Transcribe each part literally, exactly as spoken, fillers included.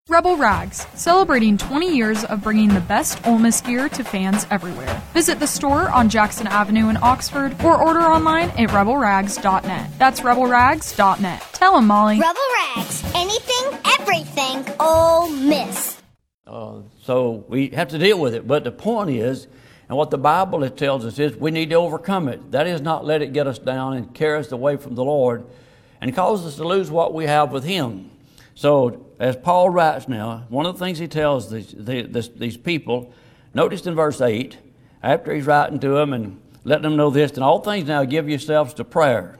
Rebel Rags, celebrating twenty years of bringing the best Ole Miss gear to fans everywhere. Visit the store on Jackson Avenue in Oxford or order online at rebel rags dot net. That's rebel rags dot net. Tell them, Molly. Rebel Rags, anything, everything, Ole Miss. Uh, so we have to deal with it. But the point is, and what the Bible tells us is, we need to overcome it. That is, not let it get us down and carry us away from the Lord and cause us to lose what we have with Him. So, as Paul writes now, one of the things he tells these, these, these people, notice in verse eight, after he's writing to them and letting them know this, "In all things now give yourselves to prayer."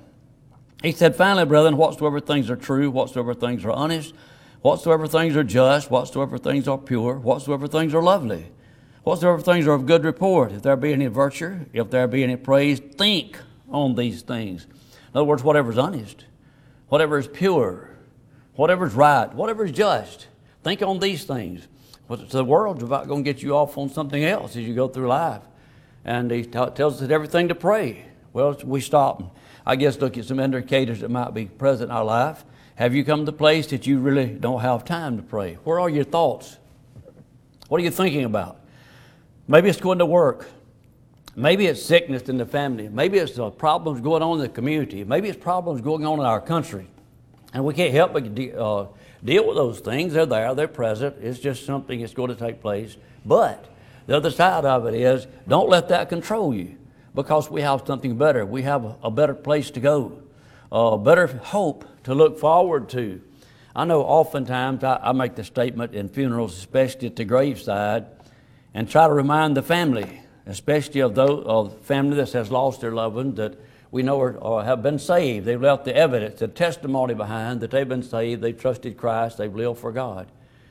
He said, "Finally, brethren, whatsoever things are true, whatsoever things are honest, whatsoever things are just, whatsoever things are pure, whatsoever things are lovely, whatsoever things are of good report, if there be any virtue, if there be any praise, think on these things." In other words, whatever is honest, whatever is pure, whatever is right, whatever is just, think on these things. But the world's about going to get you off on something else as you go through life. And he t- tells us that everything to pray. Well, we stop and I guess look at some indicators that might be present in our life. Have you come to the place that you really don't have time to pray? Where are your thoughts? What are you thinking about? Maybe it's going to work. Maybe it's sickness in the family. Maybe it's uh, problems going on in the community. Maybe it's problems going on in our country. And we can't help but de- uh, deal with those things. They're there, they're present. It's just something that's going to take place. But the other side of it is, don't let that control you, because we have something better. We have a, a better place to go, a better hope to look forward to. I know oftentimes I, I make the statement in funerals, especially at the graveside, and try to remind the family, especially of those of family that has lost their loved ones, that we know are, or have been saved. They've left the evidence, the testimony behind that they've been saved, they've trusted Christ, they've lived for God.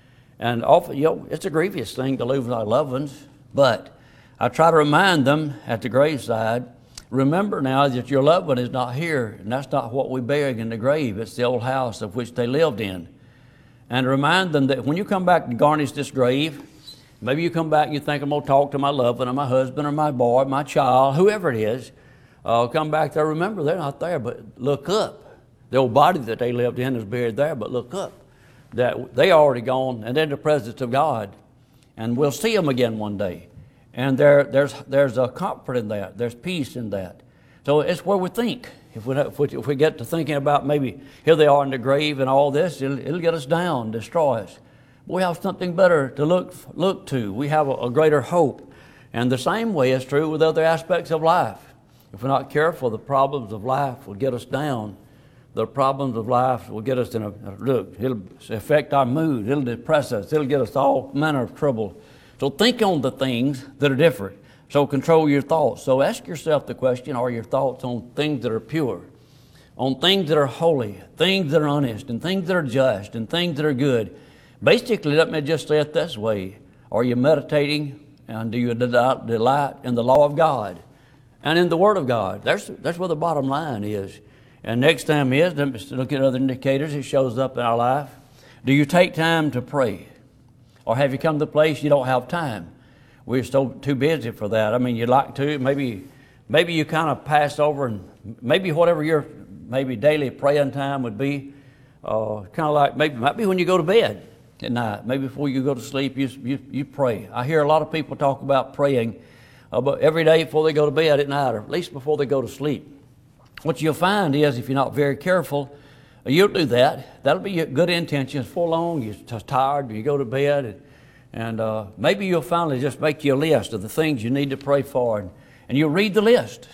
And often, you know, it's a grievous thing to lose our loved ones, but I try to remind them at the graveside, remember now that your loved one is not here, and that's not what we bury in the grave. It's the old house of which they lived in. And remind them that when you come back and garnish this grave, maybe you come back and you think, I'm going to talk to my loved one or my husband or my boy, my child, whoever it is. Uh, come back there, remember, they're not there, but look up. The old body that they lived in is buried there, but look up. That they are already gone, and they're in the presence of God. And we'll see them again one day. And there, there's, there's a comfort in that. There's peace in that. So it's where we think. If we, if we, if we get to thinking about maybe here they are in the grave and all this, it'll, it'll get us down, destroy us. But we have something better to look, look to. We have a, a greater hope. And the same way is true with other aspects of life. If we're not careful, the problems of life will get us down. The problems of life will get us in a, look, it'll affect our mood. It'll depress us. It'll get us all manner of trouble. So think on the things that are different. So control your thoughts. So ask yourself the question, are your thoughts on things that are pure, on things that are holy, things that are honest, and things that are just, and things that are good? Basically, let me just say it this way. Are you meditating, and do you delight in the law of God and in the Word of God? That's, that's where the bottom line is. And next time is, let's look at other indicators. It shows up in our life. Do you take time to pray? Or have you come to the place you don't have time? We're so too busy for that. I mean, you'd like to. Maybe maybe you kind of pass over, and maybe whatever your maybe daily praying time would be, uh, kind of like maybe might be when you go to bed at night. Maybe before you go to sleep, you you, you pray. I hear a lot of people talk about praying uh, but every day before they go to bed at night, or at least before they go to sleep. What you'll find is, if you're not very careful, you'll do that. That'll be your good intentions. For long, you're just tired, you go to bed, and, and uh, maybe you'll finally just make you a list of the things you need to pray for, and, and you'll read the list.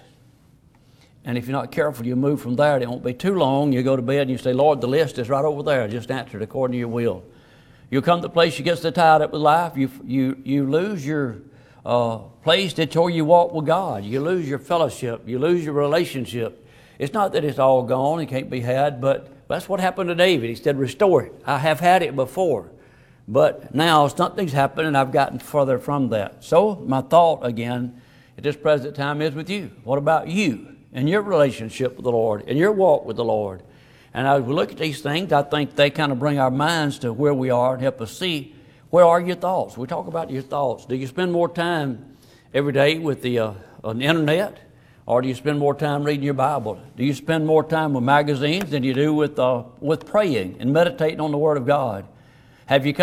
And if you're not careful, you'll move from there. It won't be too long. You go to bed and you say, Lord, the list is right over there. Just answer it according to your will. You'll come to the place you get so tied up with life, you you you lose your uh, place that's where you walk with God. You lose your fellowship. You lose your relationship. It's not that it's all gone, it can't be had, but that's what happened to David. He said, restore it. I have had it before, but now something's happened and I've gotten further from that. So my thought again at this present time is with you. What about you and your relationship with the Lord and your walk with the Lord? And as we look at these things, I think they kind of bring our minds to where we are and help us see, where are your thoughts? We talk about your thoughts. Do you spend more time every day with the, uh, on the internet? Or do you spend more time reading your Bible? Do you spend more time with magazines than you do with uh, with praying and meditating on the Word of God? Have you come